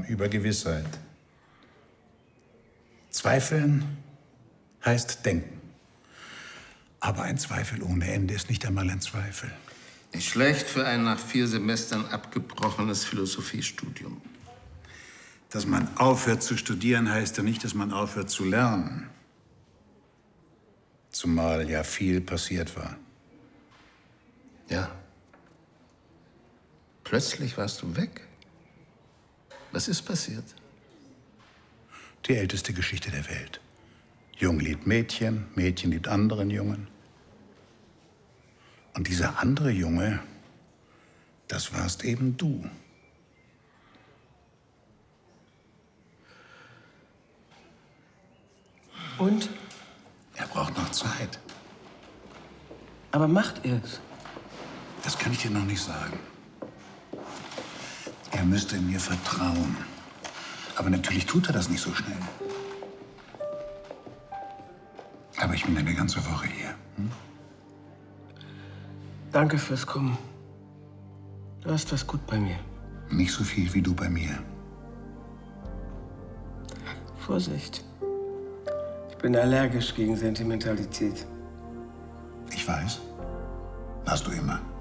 über Gewissheit. Zweifeln heißt denken. Aber ein Zweifel ohne Ende ist nicht einmal ein Zweifel. Nicht schlecht für ein nach 4 Semestern abgebrochenes Philosophiestudium. Dass man aufhört zu studieren, heißt ja nicht, dass man aufhört zu lernen. Zumal ja viel passiert war. Ja. Plötzlich warst du weg. Was ist passiert? Die älteste Geschichte der Welt. Junge liebt Mädchen, Mädchen liebt anderen Jungen. Und dieser andere Junge, das warst eben du. Und? Er braucht noch Zeit. Aber macht er's? Das kann ich dir noch nicht sagen. Er müsste mir vertrauen. Aber natürlich tut er das nicht so schnell. Aber ich bin eine ganze Woche hier. Hm? Danke fürs Kommen. Du hast was gut bei mir. Nicht so viel wie du bei mir. Vorsicht. Ich bin allergisch gegen Sentimentalität. Ich weiß. Warst du immer.